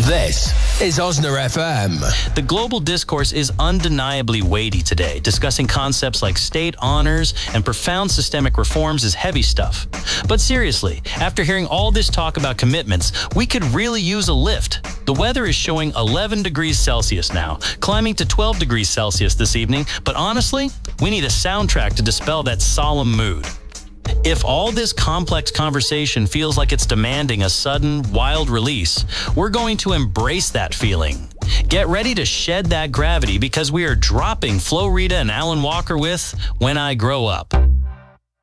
This is Osner FM. The global discourse is undeniably weighty today. Discussing concepts like state honors and profound systemic reforms is heavy stuff. But seriously, after hearing all this talk about commitments, we could really use a lift. The weather is showing 11 degrees Celsius now, climbing to 12 degrees Celsius this evening, but honestly, we need a soundtrack to dispel that solemn mood. If all this complex conversation feels like it's demanding a sudden, wild release, we're going to embrace that feeling. Get ready to shed that gravity because we are dropping Flo Rida and Alan Walker with When I Grow Up.